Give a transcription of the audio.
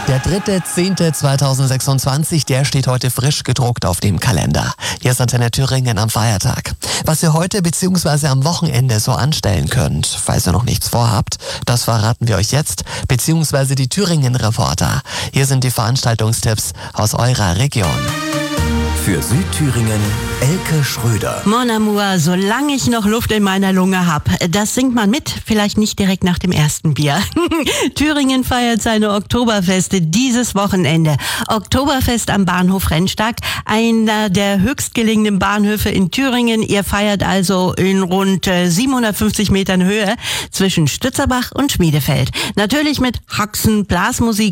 Der 3.10.2026, der steht heute frisch gedruckt auf dem Kalender. Hier ist Antenne Thüringen am Feiertag. Was ihr heute bzw. am Wochenende so anstellen könnt, falls ihr noch nichts vorhabt, das verraten wir euch jetzt, beziehungsweise die Thüringen-Reporter. Hier sind die Veranstaltungstipps aus eurer Region. Für Südthüringen, Elke Schröder. Mon amour, solange ich noch Luft in meiner Lunge hab, das singt man mit, vielleicht nicht direkt nach dem ersten Bier. Thüringen feiert seine Oktoberfeste dieses Wochenende. Oktoberfest am Bahnhof Rennstag, einer der höchstgelegenen Bahnhöfe in Thüringen. Ihr feiert also in rund 750 Metern Höhe zwischen Stützerbach und Schmiedefeld. Natürlich mit Haxen, Blasmusik,